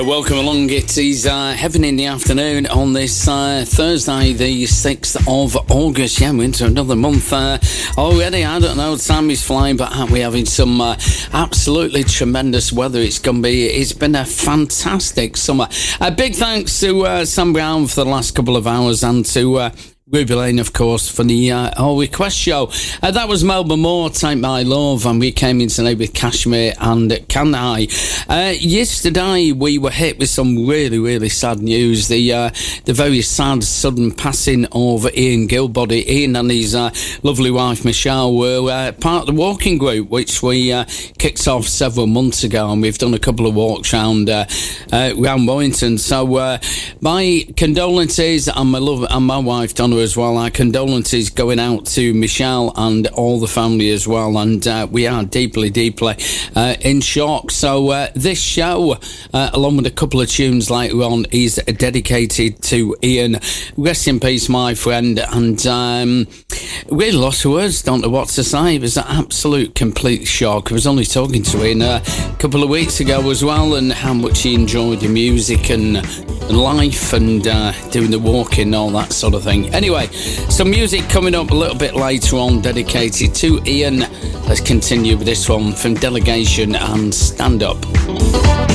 Welcome along. It is heaven in the afternoon on this Thursday, the 6th of August. Yeah, we're into another month already. I don't know, time is flying, but we're having some absolutely tremendous weather. It's been a fantastic summer. Big thanks to Sam Brown for the last couple of hours, and to Ruby Lane, of course, for the All Request show. That was Melba Moore, Take My Love, and we came in today with Kashmir and Can I. Yesterday, we were hit with some really, really sad news. The very sad, sudden passing of Ian Gilbody. Ian and his lovely wife, Michelle, were part of the walking group, which we kicked off several months ago, and we've done a couple of walks round Warrington. So my condolences, and my wife, Donna, as well. Our condolences going out to Michelle and all the family as well, and we are deeply in shock. So this show, along with a couple of tunes later on, is dedicated to Ian. Rest in peace, my friend. And really lost for words, don't know what to say. It was an absolute complete shock. I was only talking to Ian a couple of weeks ago as well, and how much he enjoyed the music and life and doing the walking and all that sort of thing. Anyway, some music coming up a little bit later on dedicated to Ian. Let's continue with this one from Delegation and Stand Up.